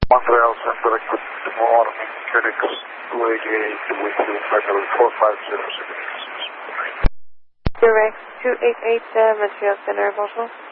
Montreal Center, good morning, Phoenix 288 with you, Federal 4506. Direct 288 Montreal Center, bonjour.